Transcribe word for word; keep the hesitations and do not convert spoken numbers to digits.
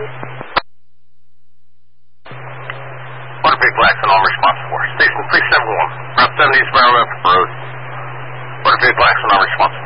What a big black and I'm responsible for. Station three seven one, Route seventy is Barrow Road. What a big black and I'm responsible.